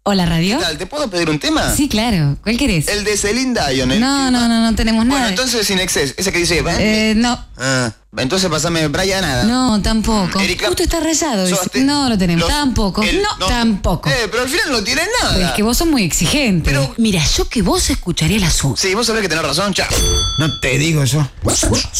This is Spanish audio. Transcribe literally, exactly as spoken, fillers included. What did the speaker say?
Hola, radio. ¿Qué tal? ¿Te puedo pedir un tema? Sí, claro. ¿Cuál querés? El de Celine Dion. El No, que- no, no, no tenemos nada. Bueno, entonces Sin Excess. Ese que dice... Eh, no. Ah, entonces pasame Brian nada. No, tampoco. Erika, Justo está rayado. sos ese. te- No lo tenemos. los- Tampoco. el- no, tampoco. Eh, pero al final no tiene nada. Pero es que vos sos muy exigente. Pero- Mira, yo que vos escucharía la suya. Sí, vos sabés que tenés razón, chao. No te digo yo.